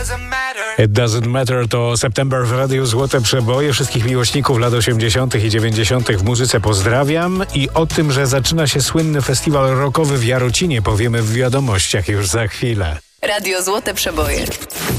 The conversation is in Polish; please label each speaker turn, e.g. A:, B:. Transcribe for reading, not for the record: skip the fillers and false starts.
A: It Doesn't Matter to September w Radiu Złote Przeboje. Wszystkich miłośników lat 80. i 90. w muzyce pozdrawiam i o tym, że zaczyna się słynny festiwal rockowy w Jarocinie, powiemy w wiadomościach już za chwilę.
B: Radio Złote Przeboje.